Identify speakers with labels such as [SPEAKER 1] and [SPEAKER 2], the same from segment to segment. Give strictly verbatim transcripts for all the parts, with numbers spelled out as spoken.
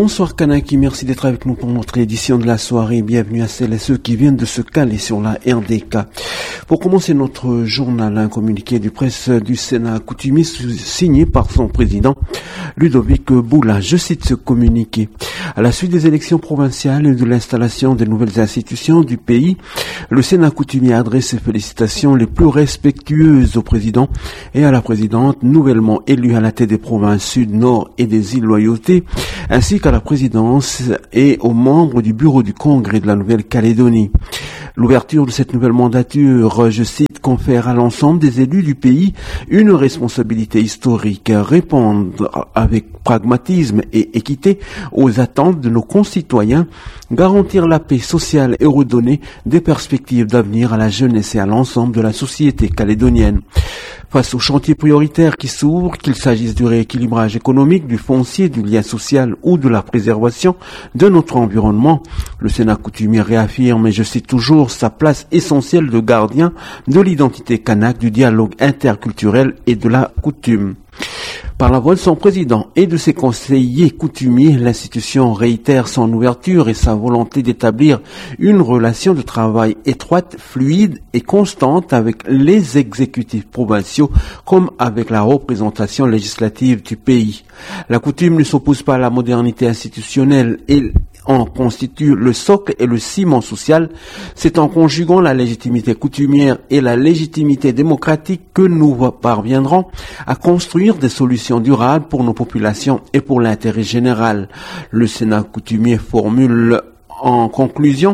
[SPEAKER 1] Bonsoir Kanaki, merci d'être avec nous pour notre édition de la soirée. Bienvenue à celles et ceux qui viennent de se caler sur la R D K. Pour commencer notre journal, un communiqué du presse du Sénat coutumier signé par son président Ludovic Boula. Je cite ce communiqué. À la suite des élections provinciales et de l'installation des nouvelles institutions du pays, le Sénat coutumier adresse ses félicitations les plus respectueuses au président et à la présidente nouvellement élue à la tête des provinces sud, nord et des îles Loyauté, ainsi qu'à la présidence et aux membres du bureau du Congrès de la Nouvelle-Calédonie. L'ouverture de cette nouvelle mandature, je cite, confère à l'ensemble des élus du pays une responsabilité historique, répondre avec pragmatisme et équité aux attentes de nos concitoyens, garantir la paix sociale et redonner des perspectives d'avenir à la jeunesse et à l'ensemble de la société calédonienne. Face aux chantiers prioritaires qui s'ouvrent, qu'il s'agisse du rééquilibrage économique, du foncier, du lien social ou de la préservation de notre environnement, le Sénat coutumier réaffirme, et je cite toujours, sa place essentielle de gardien de l'identité kanak, du dialogue interculturel et de la coutume. Par la voix de son président et de ses conseillers coutumiers, l'institution réitère son ouverture et sa volonté d'établir une relation de travail étroite, fluide et constante avec les exécutifs provinciaux comme avec la représentation législative du pays. La coutume ne s'oppose pas à la modernité institutionnelle et en constitue le socle et le ciment social. C'est en conjuguant la légitimité coutumière et la légitimité démocratique que nous parviendrons à construire des solutions durables pour nos populations et pour l'intérêt général. Le Sénat coutumier formule en conclusion,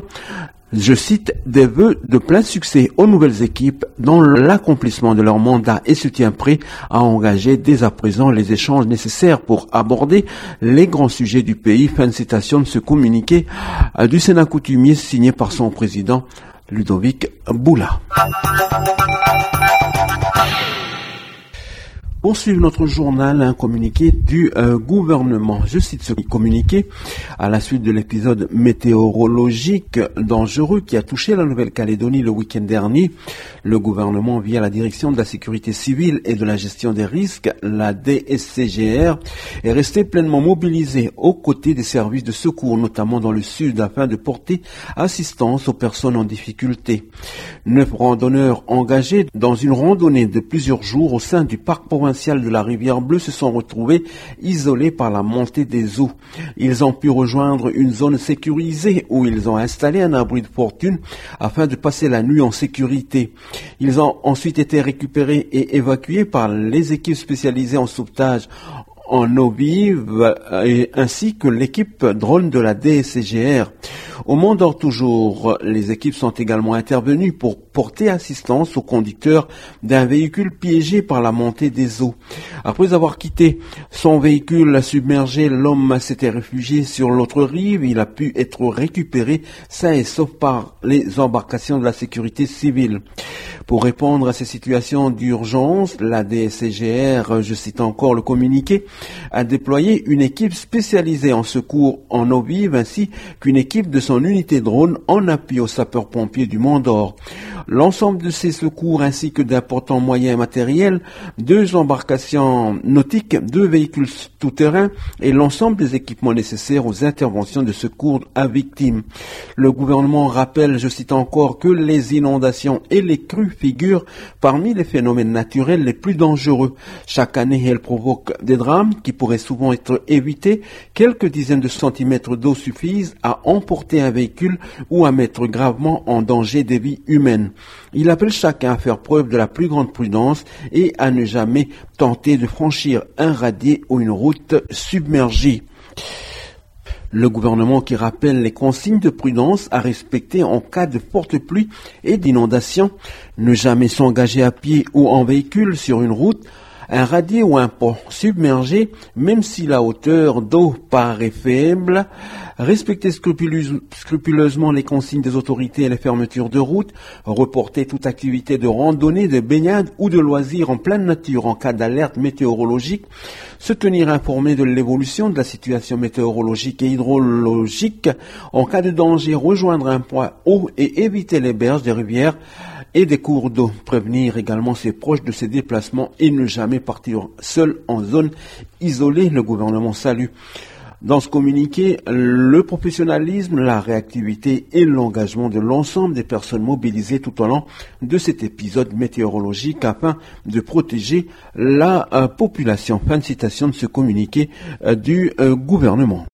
[SPEAKER 1] je cite, des vœux de plein succès aux nouvelles équipes dans l'accomplissement de leur mandat et se tient prêt à engager dès à présent les échanges nécessaires pour aborder les grands sujets du pays. Fin de citation de ce communiqué du Sénat coutumier signé par son président Ludovic Boula. Pour suivre notre journal, un communiqué du euh, gouvernement. Je cite ce communiqué à la suite de l'épisode météorologique dangereux qui a touché la Nouvelle-Calédonie le week-end dernier. Le gouvernement, via la direction de la sécurité civile et de la gestion des risques, la D S C G R, est resté pleinement mobilisé aux côtés des services de secours, notamment dans le sud, afin de porter assistance aux personnes en difficulté. Neuf randonneurs engagés dans une randonnée de plusieurs jours au sein du parc provincial de la Rivière Bleue se sont retrouvés isolés par la montée des eaux. Ils ont pu rejoindre une zone sécurisée où ils ont installé un abri de fortune afin de passer la nuit en sécurité. Ils ont ensuite été récupérés et évacués par les équipes spécialisées en sauvetage en eau vive et ainsi que l'équipe drone de la D S C G R. Au Mont d'Or toujours, les équipes sont également intervenues pour porter assistance au conducteur d'un véhicule piégé par la montée des eaux. Après avoir quitté son véhicule submergé, l'homme s'était réfugié sur l'autre rive. Il a pu être récupéré sain et sauf par les embarcations de la sécurité civile. Pour répondre à ces situations d'urgence, la D S C G R, je cite encore le communiqué, a déployé une équipe spécialisée en secours en eau vive ainsi qu'une équipe de son unité drone en appui aux sapeurs-pompiers du Mont d'Or. L'ensemble de ces secours ainsi que d'importants moyens matériels, deux embarcations nautiques, deux véhicules tout-terrain et l'ensemble des équipements nécessaires aux interventions de secours à victimes. Le gouvernement rappelle, je cite encore, que les inondations et les crues figurent parmi les phénomènes naturels les plus dangereux. Chaque année, elles provoquent des drames qui pourraient souvent être évités. Quelques dizaines de centimètres d'eau suffisent à emporter un véhicule ou à mettre gravement en danger des vies humaines. Il appelle chacun à faire preuve de la plus grande prudence et à ne jamais tenter de franchir un radier ou une route submergée. Le gouvernement qui rappelle les consignes de prudence à respecter en cas de forte pluie et d'inondation, ne jamais s'engager à pied ou en véhicule sur une route, un radier ou un pont submergé, même si la hauteur d'eau paraît faible, respecter scrupuleuse, scrupuleusement les consignes des autorités et les fermetures de route, reporter toute activité de randonnée, de baignade ou de loisirs en pleine nature en cas d'alerte météorologique, se tenir informé de l'évolution de la situation météorologique et hydrologique, en cas de danger, rejoindre un point haut et éviter les berges des rivières et des cours d'eau. Prévenir également ses proches de ses déplacements et ne jamais partir seul en zone isolée. Le gouvernement salue Dans ce communiqué, le professionnalisme, la réactivité et l'engagement de l'ensemble des personnes mobilisées tout au long de cet épisode météorologique afin de protéger la euh, population. Fin de citation de ce communiqué euh, du euh, gouvernement.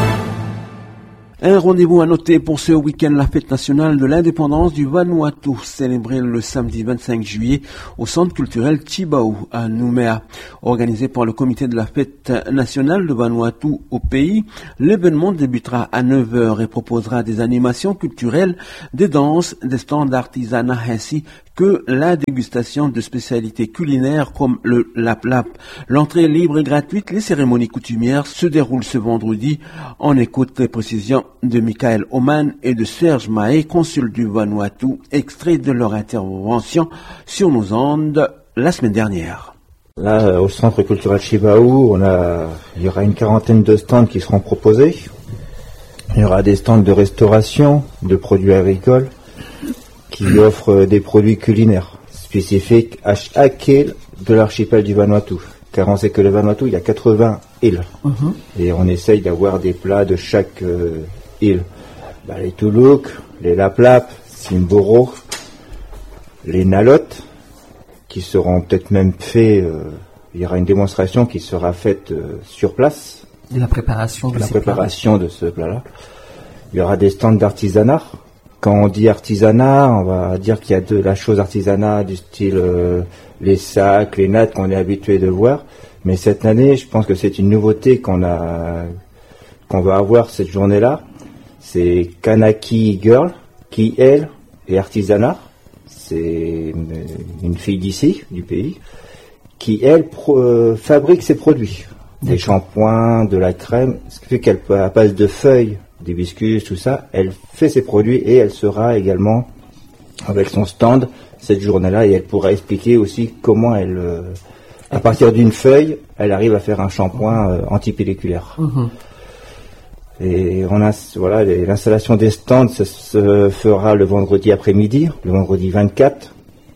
[SPEAKER 1] Un rendez-vous à noter pour ce week-end, la fête nationale de l'indépendance du Vanuatu, célébrée le samedi vingt-cinq juillet au centre culturel Tjibaou à Nouméa. Organisé par le comité de la fête nationale de Vanuatu au pays, l'événement débutera à neuf heures et proposera des animations culturelles, des danses, des stands d'artisanat ainsi que la dégustation de spécialités culinaires comme le lap-lap. L'entrée est libre et gratuite. Les cérémonies coutumières se déroulent ce vendredi. On écoute les précisions de Michael Oman et de Serge Mahé, consul du Vanuatu, extrait de leur intervention sur nos ondes la semaine dernière.
[SPEAKER 2] Là, au centre culturel Tjibaou, on a, il y aura une quarantaine de stands qui seront proposés. Il y aura des stands de restauration, de produits agricoles, qui offrent des produits culinaires spécifiques à chaque île de l'archipel du Vanuatu. Car on sait que le Vanuatu, il y a quatre-vingts îles. Uh-huh. Et on essaye d'avoir des plats de chaque euh, île. Bah, les Tuluk, les Laplap, Simboro, les Nalotes, qui seront peut-être même faits, euh, il y aura une démonstration qui sera faite euh, sur place.
[SPEAKER 3] Et la préparation de,
[SPEAKER 2] la préparation de ce plat-là. Il y aura des stands d'artisanat. Quand on dit artisanat, on va dire qu'il y a de la chose artisanat du style euh, les sacs, les nattes qu'on est habitué de voir. Mais cette année, je pense que c'est une nouveauté qu'on a, qu'on va avoir cette journée-là. C'est Kanaki Girl, qui elle est artisanat. C'est une, une fille d'ici, du pays, qui elle pro, euh, fabrique ses produits. D'accord. Des shampoings, de la crème, ce qui fait qu'elle à base de feuilles, d'hibiscus, tout ça, elle fait ses produits et elle sera également avec son stand cette journée-là et elle pourra expliquer aussi comment elle, euh, à partir d'une feuille, elle arrive à faire un shampoing euh, antipelliculaire. Mmh. Et on a, voilà, les, l'installation des stands ça se fera le vendredi après-midi, le vendredi vingt-quatre,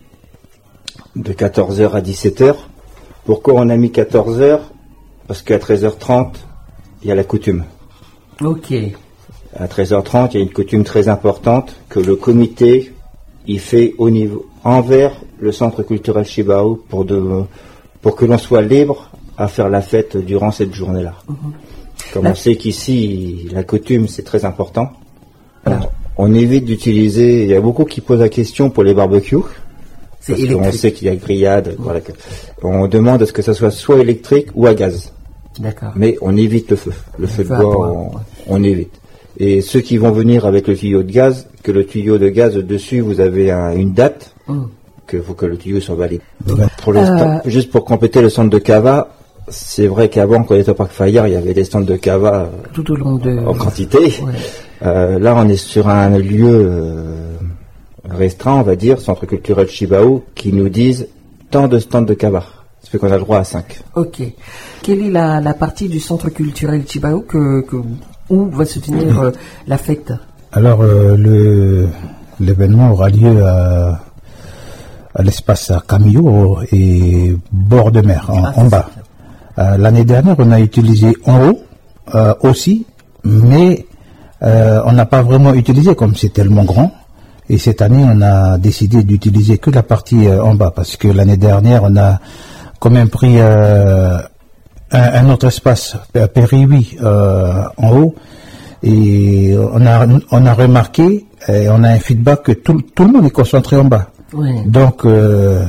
[SPEAKER 2] de quatorze heures à dix-sept heures. Pourquoi on a mis quatorze heures? Parce qu'à treize heures trente, il y a la coutume.
[SPEAKER 3] Ok.
[SPEAKER 2] À treize heures trente, il y a une coutume très importante que le comité y fait au niveau envers le centre culturel Tjibaou pour de pour que l'on soit libre à faire la fête durant cette journée-là. Mmh. Comme la... on sait qu'ici la coutume c'est très important, alors, on évite d'utiliser. Il y a beaucoup qui posent la question pour les barbecues. C'est parce qu'on sait qu'il y a grillade. Mmh. Voilà, on demande à ce que ça soit soit électrique ou à gaz.
[SPEAKER 3] D'accord.
[SPEAKER 2] Mais on évite le feu. Le, le feu de bois, on, on évite. Et ceux qui vont venir avec le tuyau de gaz, que le tuyau de gaz dessus, vous avez un, une date, mm. que faut que le tuyau soit valide. Pour le euh... stand, juste pour compléter le centre de cava, c'est vrai qu'avant, quand on était au Parc Fayard, il y avait des stands de cava
[SPEAKER 3] tout au long de...
[SPEAKER 2] en quantité. Ouais. Euh, là, on est sur un lieu euh, restreint, on va dire, centre culturel Tjibaou, qui nous disent tant de stands de cava. Ça fait qu'on a le droit à cinq.
[SPEAKER 3] Ok. Quelle est la, la partie du centre culturel Tjibaou que, que où va se tenir euh, la fête?
[SPEAKER 4] Alors, euh, le, l'événement aura lieu à, à l'espace à Camillo et bord de mer, en, ah, en bas. Euh, l'année dernière, on a utilisé en haut euh, aussi, mais euh, on n'a pas vraiment utilisé comme c'est tellement grand. Et cette année, on a décidé d'utiliser que la partie euh, en bas, parce que l'année dernière, on a quand même pris euh, un, un autre espace, Périhui, euh, en haut, et on a, on a remarqué, et on a un feedback que tout, tout le monde est concentré en bas. Oui. Donc, euh,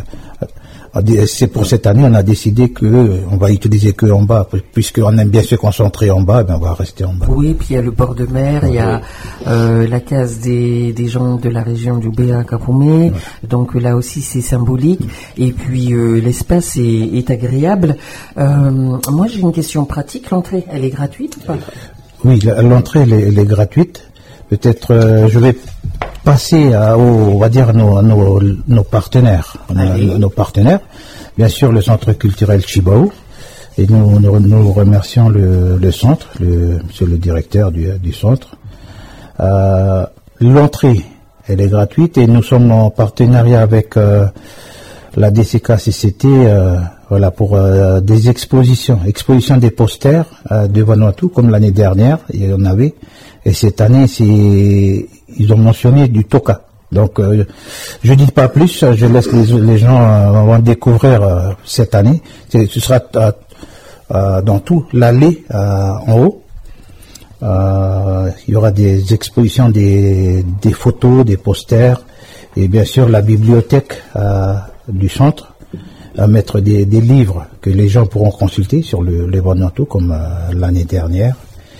[SPEAKER 4] c'est pour cette année, on a décidé que on va utiliser que en bas, puisqu'on aime bien se concentrer en bas, ben on va rester en bas.
[SPEAKER 3] Oui, puis il y a le bord de mer, il y a euh, la case des, des gens de la région du Béa Kapoumé, ouais. Donc là aussi c'est symbolique, et puis euh, l'espace est, est agréable. Euh, moi j'ai une question pratique, l'entrée, elle est gratuite ou pas?
[SPEAKER 4] Oui, l'entrée elle est, elle est gratuite. Peut-être euh, je vais passer à, au, on va dire nos, nos, nos partenaires, nos, nos partenaires, bien sûr le centre culturel Tjibaou, et nous, nous, nous remercions le, le centre, le, monsieur le directeur du, du centre. Euh, l'entrée, elle est gratuite et nous sommes en partenariat avec euh, la D C K C C T, euh, voilà, pour euh, des expositions, exposition des posters euh, de Vanuatu, comme l'année dernière, il y en avait, et cette année, c'est, ils ont mentionné du toka. Donc, euh, je dis pas plus, je laisse les, les gens euh, vont découvrir euh, cette année. C'est, ce sera euh, euh, dans tout l'allée euh, en haut. Euh, il y aura des expositions, des, des photos, des posters, et bien sûr la bibliothèque euh, du centre. À mettre des, des livres que les gens pourront consulter sur le, le Vanuatu comme euh, l'année dernière.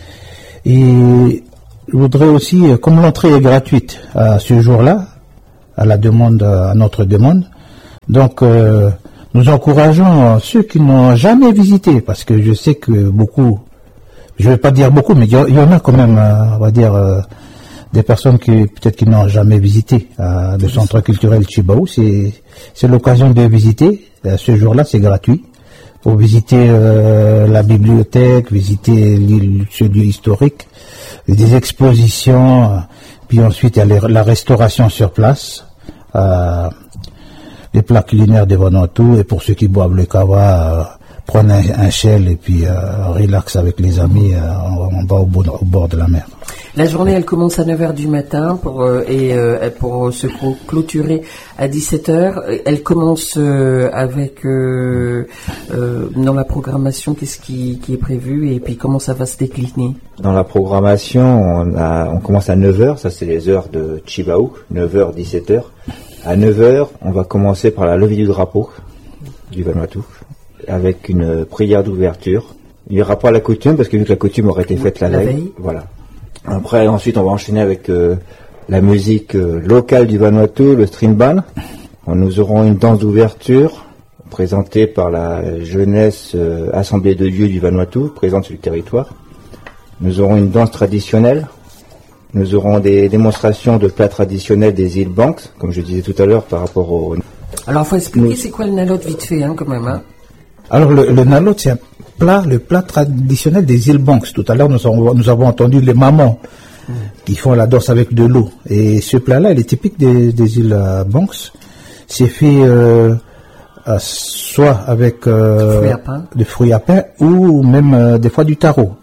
[SPEAKER 4] Et je voudrais aussi, euh, comme l'entrée est gratuite à ce jour-là, à la demande, à notre demande, donc euh, nous encourageons ceux qui n'ont jamais visité, parce que je sais que beaucoup, je ne vais pas dire beaucoup, mais il y, y en a quand même, euh, on va dire, euh, des personnes qui peut-être qui n'ont jamais visité euh, le centre culturel Chibao. C'est, c'est l'occasion de visiter. Euh, ce jour-là, c'est gratuit pour visiter euh, la bibliothèque, visiter l'île, ce lieu historique, des expositions. Euh, puis ensuite, il y a les, la restauration sur place, euh, les plats culinaires de Vanuatu. Et pour ceux qui boivent le kava, euh, prendre un, un shell et puis euh, relax avec les amis euh, en, en bas au bord, au bord de la mer.
[SPEAKER 3] La journée, elle commence à neuf heures du matin pour, euh, et euh, pour se clôturer à dix-sept heures. Elle commence euh, avec, euh, euh, dans la programmation, qu'est-ce qui, qui est prévu et puis comment ça va se décliner?
[SPEAKER 2] Dans la programmation, on, a, on commence à neuf heures, ça c'est les heures de Chibao, neuf heures, dix-sept heures. À neuf heures, on va commencer par la levée du drapeau du Vanuatu, avec une prière d'ouverture. Il n'y aura pas la coutume, parce que vu que la coutume aurait été faite la, la veille, veille. Voilà. Après, ensuite, on va enchaîner avec euh, la musique euh, locale du Vanuatu, le string band. Nous aurons une danse d'ouverture présentée par la jeunesse euh, Assemblée de Dieu du Vanuatu, présente sur le territoire. Nous aurons une danse traditionnelle. Nous aurons des démonstrations de plats traditionnels des îles Banks, comme je disais tout à l'heure par rapport au...
[SPEAKER 3] Alors, il faut expliquer Nous... c'est quoi le nalot vite fait, hein, quand même, hein.
[SPEAKER 4] Alors, le, le nalot, c'est un plat, le plat traditionnel des îles Banks. Tout à l'heure, nous avons, nous avons entendu les mamans mmh. qui font la danse avec de l'eau. Et ce plat-là, il est typique des, des îles euh, Banks. C'est fait euh, euh, soit avec euh,
[SPEAKER 3] fruits à pain.
[SPEAKER 4] des fruits à pain ou même euh, des fois du taro.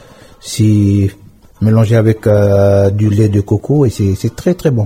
[SPEAKER 4] C'est mélangé avec euh, du lait de coco et c'est, c'est très très bon.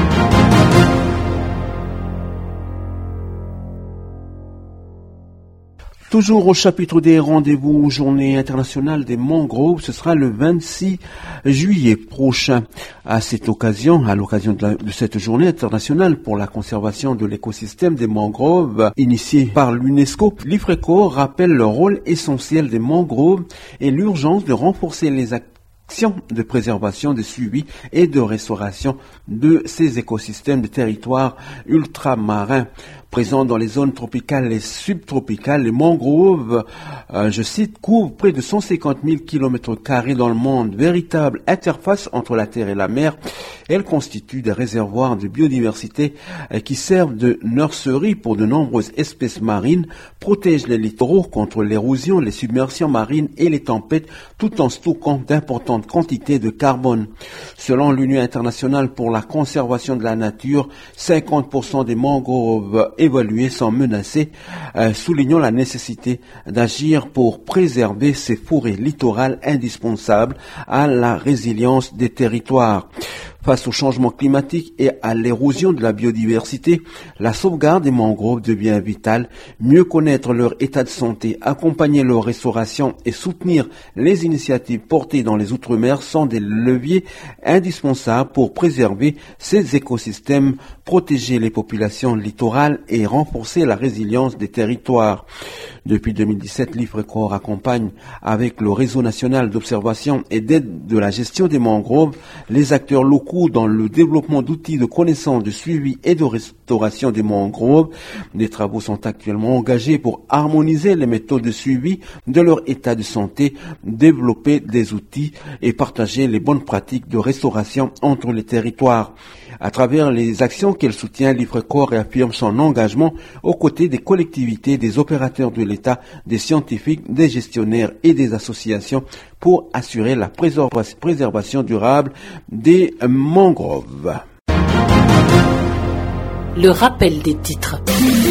[SPEAKER 1] Toujours au chapitre des rendez-vous, journée internationale des mangroves, ce sera le vingt-six juillet prochain. À cette occasion, à l'occasion de, la, de cette journée internationale pour la conservation de l'écosystème des mangroves, initiée par l'UNESCO, l'IFRECO rappelle le rôle essentiel des mangroves et l'urgence de renforcer les activités de préservation, de suivi et de restauration de ces écosystèmes de territoires ultramarins. Présents dans les zones tropicales et subtropicales, les mangroves, euh, je cite, couvrent près de cent cinquante mille kilomètres carrés dans le monde, véritable interface entre la terre et la mer. Elles constituent des réservoirs de biodiversité euh, qui servent de nurserie pour de nombreuses espèces marines, protègent les littoraux contre l'érosion, les submersions marines et les tempêtes, tout en stockant d'importantes quantités de carbone. Selon l'Union internationale pour la conservation de la nature, cinquante pour cent des mangroves évalués sont menacés, euh, soulignant la nécessité d'agir pour préserver ces forêts littorales indispensables à la résilience des territoires. Face au changement climatique et à l'érosion de la biodiversité, la sauvegarde des mangroves devient vitale. Mieux connaître leur état de santé, accompagner leur restauration et soutenir les initiatives portées dans les Outre-mer sont des leviers indispensables pour préserver ces écosystèmes, protéger les populations littorales et renforcer la résilience des territoires. Depuis deux mille dix-sept, l'IFRECO accompagne avec le réseau national d'observation et d'aide de la gestion des mangroves les acteurs locaux dans le développement d'outils de connaissance, de suivi et de restauration des mangroves. Des travaux sont actuellement engagés pour harmoniser les méthodes de suivi de leur état de santé, développer des outils et partager les bonnes pratiques de restauration entre les territoires. À travers les actions qu'elle soutient, l'IFRECO réaffirme son engagement aux côtés des collectivités, des opérateurs de l'État, des scientifiques, des gestionnaires et des associations pour assurer la préservation durable des mangroves.
[SPEAKER 5] Le rappel des titres.